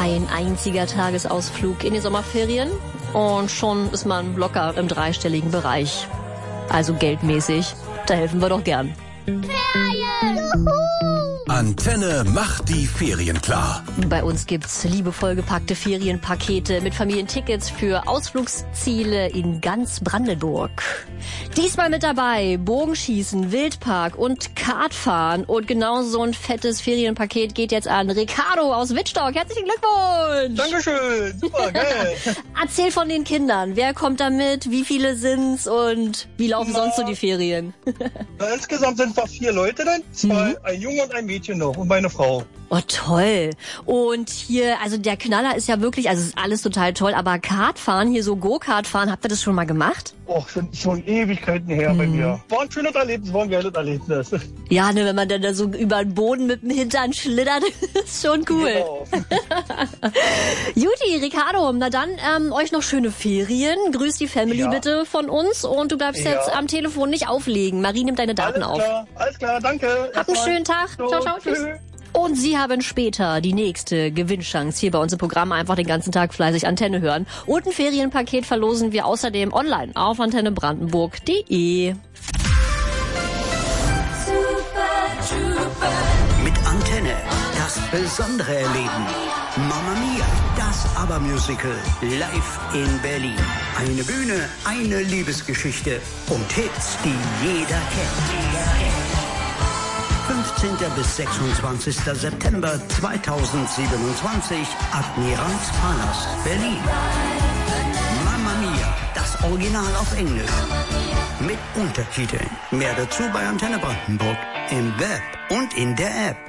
Ein einziger Tagesausflug in die Sommerferien und schon ist man locker im dreistelligen Bereich. Also geldmäßig, da helfen wir doch gern. Ferien! Juhu! Antenne macht die Ferien klar. Bei uns gibt's liebevoll gepackte Ferienpakete mit Familientickets für Ausflugsziele in ganz Brandenburg. Diesmal mit dabei Bogenschießen, Wildpark und Kartfahren. Und genau so ein fettes Ferienpaket geht jetzt an Ricardo aus Wittstock. Herzlichen Glückwunsch! Dankeschön, super, geil. Erzähl von den Kindern. Wer kommt da mit? Wie viele sind's? Und wie laufen sonst so die Ferien? Insgesamt sind wir 4 Leute dann. Ein Junge und ein Mädchen noch und meine Frau. Oh, toll. Und hier, also der Knaller ist ja wirklich, also es ist alles total toll, aber Kartfahren, hier so Go-Kart fahren, habt ihr das schon mal gemacht? Och, schon Ewigkeiten her bei mir. War ein schönes Erlebnis, war ein geiles Erlebnis. Ja, ne, wenn man dann da so über den Boden mit dem Hintern schlittert, ist schon cool. Genau. Juti, Ricardo, na dann euch noch schöne Ferien. Grüß die Family bitte von uns und du bleibst jetzt am Telefon nicht auflegen. Marie nimmt deine Daten auf. Alles klar, danke. Habt einen schönen Tag. So, ciao, ciao, tschüss. Und Sie haben später die nächste Gewinnchance hier bei uns im Programm. Einfach den ganzen Tag fleißig Antenne hören. Und ein Ferienpaket verlosen wir außerdem online auf antennebrandenburg.de. Mit Antenne das besondere Erleben. Mamma Mia, das ABBA-Musical live in Berlin. Eine Bühne, eine Liebesgeschichte und Hits, die jeder kennt. 15. bis 26. September 2027, Admiralspalast, Berlin. Mamma Mia, das Original auf Englisch. Mit Untertiteln. Mehr dazu bei Antenne Brandenburg, im Web und in der App.